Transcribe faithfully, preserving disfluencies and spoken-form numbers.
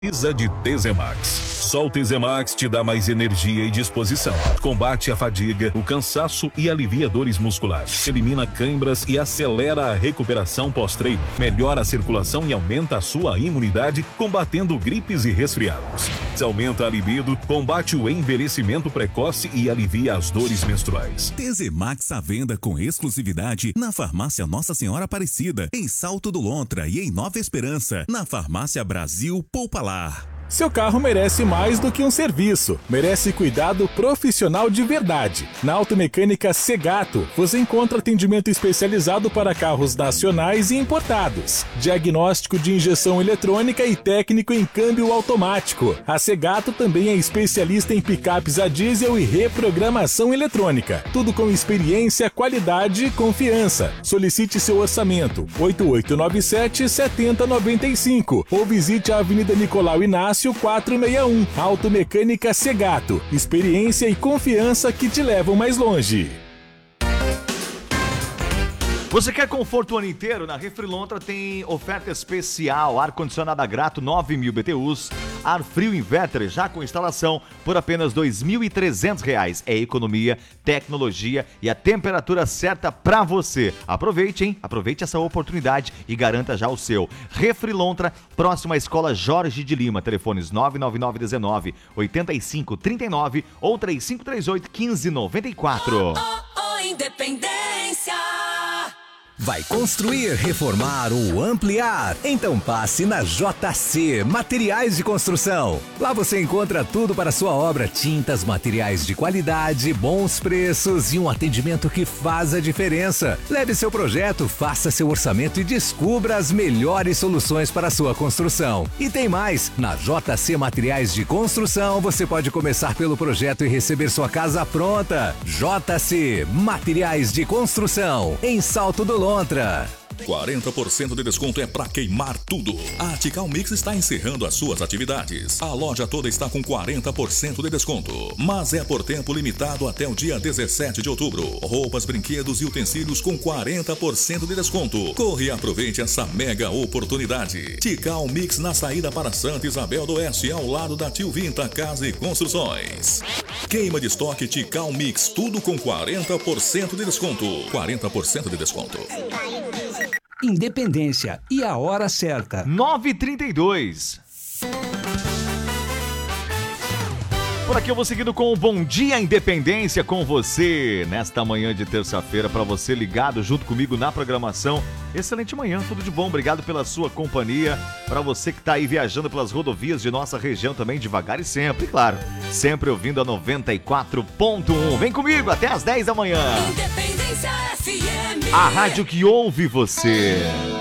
Precisa de Tezemax. Só o Tezemax te dá mais energia e disposição. Combate a fadiga, o cansaço e alivia dores musculares. Elimina cãibras e acelera a recuperação pós-treino. Melhora a circulação e aumenta a sua imunidade, combatendo gripes e resfriados. Aumenta a libido, combate o envelhecimento precoce e alivia as dores menstruais. Tezemax à venda com exclusividade na Farmácia Nossa Senhora Aparecida, em Salto do Lontra e em Nova Esperança, na Farmácia Brasil Poupalar. Seu carro merece mais do que um serviço, merece cuidado profissional de verdade. Na Automecânica Segato, você encontra atendimento especializado para carros nacionais e importados, diagnóstico de injeção eletrônica e técnico em câmbio automático. A Segato também é especialista em picapes a diesel e reprogramação eletrônica. Tudo com experiência, qualidade e confiança. Solicite seu orçamento oito oito nove sete, sete zero nove cinco ou visite a Avenida Nicolau Inácio quatrocentos e sessenta e um. Automecânica Segato. Experiência e confiança que te levam mais longe. Você quer conforto o ano inteiro? Na Refrilontra tem oferta especial. Ar-condicionado a grato nove mil B T Us. Ar frio inverter já com instalação por apenas dois mil e trezentos reais. É economia, tecnologia e a temperatura certa pra você. Aproveite, hein? Aproveite essa oportunidade e garanta já o seu. Refrilontra, próxima à Escola Jorge de Lima. Telefones nove nove nove um nove, oito cinco três nove ou três cinco três oito, um cinco nove quatro. Oh, oh, oh, Independência! Vai construir, reformar ou ampliar? Então passe na J C Materiais de Construção. Lá você encontra tudo para sua obra: tintas, materiais de qualidade, bons preços e um atendimento que faz a diferença. Leve seu projeto, faça seu orçamento e descubra as melhores soluções para a sua construção. E tem mais! Na J C Materiais de Construção você pode começar pelo projeto e receber sua casa pronta. J C Materiais de Construção, em Salto do Lontra. quarenta por cento de desconto é pra queimar tudo. A Tical Mix está encerrando as suas atividades. A loja toda está com quarenta por cento de desconto, mas é por tempo limitado até o dia dezessete de outubro. Roupas, brinquedos e utensílios com quarenta por cento de desconto. Corre e aproveite essa mega oportunidade. Tical Mix na saída para Santa Isabel do Oeste, ao lado da Tio Vinta Casa e Construções. Queima de estoque Tical Mix, tudo com quarenta por cento de desconto. quarenta por cento de desconto. Independência e a hora certa. nove e trinta e dois. Por aqui eu vou seguindo com o Bom Dia Independência com você nesta manhã de terça-feira, para você ligado junto comigo na programação. Excelente manhã, tudo de bom, obrigado pela sua companhia. Para você que está aí viajando pelas rodovias de nossa região também, devagar e sempre, claro, sempre ouvindo a noventa e quatro ponto um. Vem comigo até às dez da manhã. Independência F M. A rádio que ouve você.